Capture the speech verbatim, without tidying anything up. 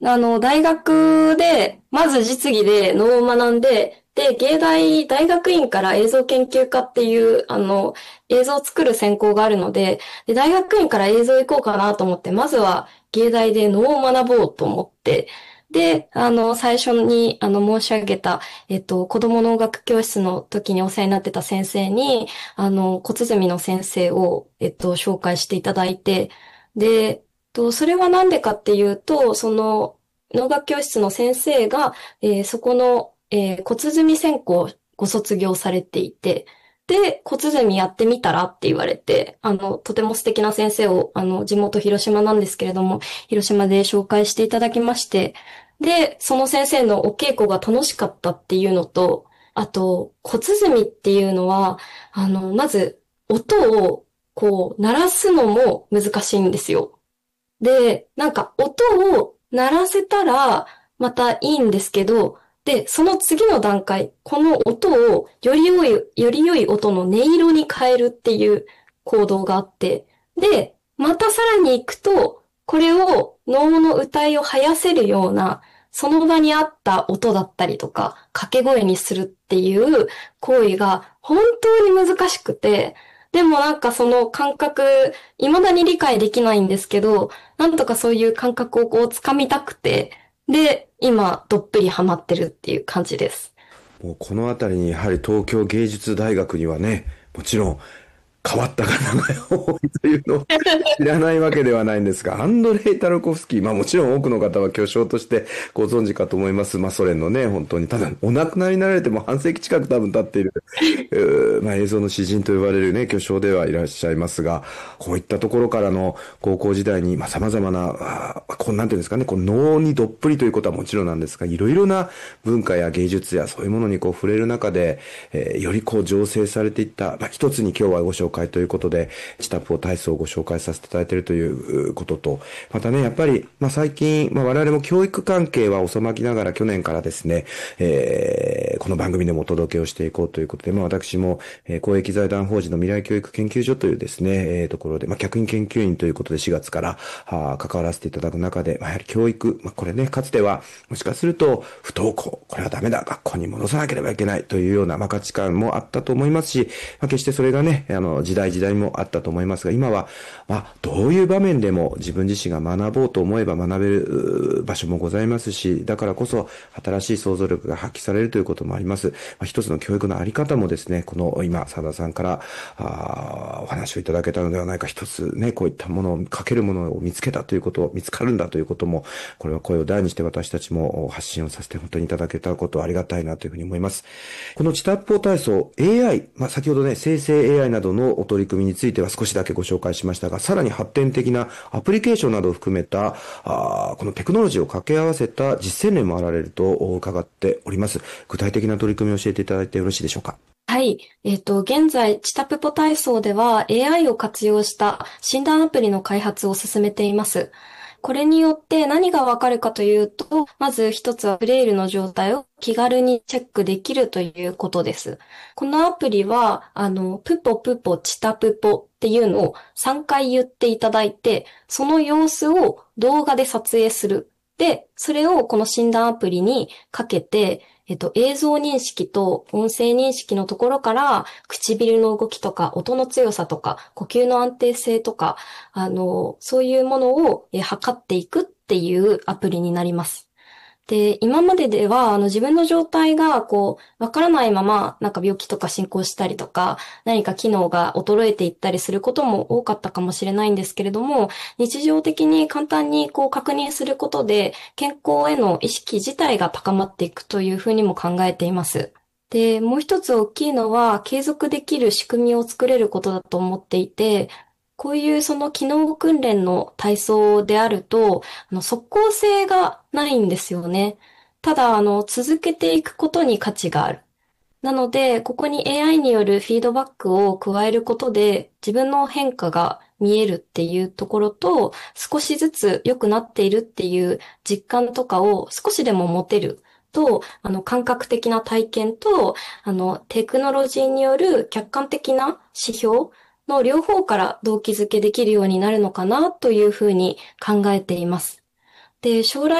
あの、大学で、まず実技で能を学んで、で、芸大大学院から映像研究科っていう、あの、映像を作る専攻があるので、で、大学院から映像行こうかなと思って、まずは芸大で能を学ぼうと思って、で、あの、最初に、あの、申し上げた、えっと、子供の音楽教室の時にお世話になってた先生に、あの、小鼓の先生を、えっと、紹介していただいて、で、と、それはなんでかっていうと、その、農学教室の先生が、えーそこの、えー小鼓専攻をご卒業されていて、で、小鼓やってみたらって言われて、あの、とても素敵な先生を、あの、地元広島なんですけれども、広島で紹介していただきまして、で、その先生のお稽古が楽しかったっていうのと、あと、小鼓っていうのは、あの、まず、音を、こう、鳴らすのも難しいんですよ。で、なんか音を鳴らせたらまたいいんですけど、で、その次の段階、この音をより良い、より良い音の音色に変えるっていう行動があって、で、またさらに行くと、これを能の歌いを生やせるような、その場にあった音だったりとか、掛け声にするっていう行為が本当に難しくて、でもなんかその感覚、未だに理解できないんですけど、なんとかそういう感覚をこう掴みたくて、で、今、どっぷりハマってるっていう感じです。 もうこのあたりにやはり東京芸術大学にはね、もちろん変わった方が多いというのを知らないわけではないんですが、アンドレイ・タルコフスキー、まあもちろん多くの方は巨匠としてご存知かと思います。まあソ連のね、本当に、ただお亡くなりになられても半世紀近く多分経っている、うーまあ映像の詩人と呼ばれるね、巨匠ではいらっしゃいますが、こういったところからの高校時代に、まあ様々な、あーこうなんていうんですかね、こう脳にどっぷりということはもちろんなんですが、いろいろな文化や芸術やそういうものにこう触れる中で、えーよりこう醸成されていった、まあ一つに今日はご紹介ということで、チタポ体操をご紹介させていただいているということと、またね、やっぱり、まあ最近、まあ我々も教育関係は遅まきながら去年からですね、えーこの番組でもお届けをしていこうということで、まあ私も、えー公益財団法人の未来教育研究所というですね、えーところで、まあ客員研究員ということでしがつからあ関わらせていただく中で、まあ、やはり教育、まあこれね、かつては、もしかすると、不登校、これはダメだ、学校に戻さなければいけないというような、まあ価値観もあったと思いますし、まあ決してそれがね、あの、時代時代もあったと思いますが、今は、まあ、どういう場面でも自分自身が学ぼうと思えば学べる場所もございますし、だからこそ新しい想像力が発揮されるということもあります。まあ、一つの教育のあり方もですね、この今、佐田さんからあお話をいただけたのではないか、一つね、こういったものを、かけるものを見つけたということ、見つかるんだということも、これは声を大にして私たちも発信をさせて本当にいただけたことはありがたいなというふうに思います。このチタッポ体操 エーアイ、まあ、先ほどね、生成 エーアイ などのお取り組みについては少しだけご紹介しましたが、さらに発展的なアプリケーションなどを含めた、あこのテクノロジーを掛け合わせた実践例もあられると伺っております。具体的な取り組みを教えていただいてよろしいでしょうか。 はい。えっと、現在、チタプポ体操では エーアイ を活用した診断アプリの開発を進めています。これによって何がわかるかというと、まず一つはフレイルの状態を気軽にチェックできるということです。このアプリは、あの、プポプポチタプポっていうのをさんかい言っていただいて、その様子を動画で撮影する。で、それをこの診断アプリにかけて、えっと、映像認識と音声認識のところから、唇の動きとか、音の強さとか、呼吸の安定性とか、あの、そういうものをえ測っていくっていうアプリになります。で、今まででは、あの、自分の状態が、こう、わからないまま、なんか病気とか進行したりとか、何か機能が衰えていったりすることも多かったかもしれないんですけれども、日常的に簡単にこう確認することで、健康への意識自体が高まっていくというふうにも考えています。で、もう一つ大きいのは、継続できる仕組みを作れることだと思っていて、こういうその機能訓練の体操であると、あの、即効性がないんですよね。ただ、あの、続けていくことに価値がある。なので、ここに エーアイ によるフィードバックを加えることで、自分の変化が見えるっていうところと、少しずつ良くなっているっていう実感とかを少しでも持てると、あの、感覚的な体験と、あの、テクノロジーによる客観的な指標の両方から動機づけできるようになるのかなというふうに考えています。で、将来